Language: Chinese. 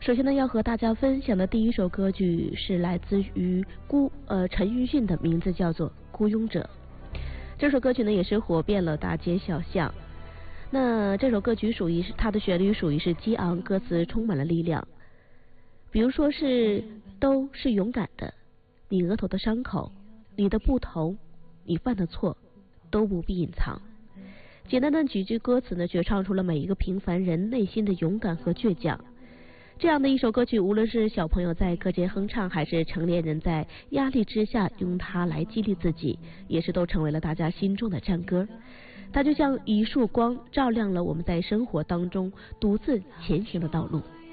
首先呢，要和大家分享的第一首歌曲是来自于陈奕迅的，名字叫做《孤勇者》。这首歌曲呢也是火遍了大街小巷。那这首歌曲属于是它的旋律属于是激昂，歌词充满了力量。比如说是都是勇敢的，你额头的伤口，你的不同，你犯的错，都不必隐藏。简单的几句歌词呢，却唱出了每一个平凡人内心的勇敢和倔强。这样的一首歌曲，无论是小朋友在课间哼唱，还是成年人在压力之下用它来激励自己，也是都成为了大家心中的战歌。它就像一束光，照亮了我们在生活当中独自前行的道路。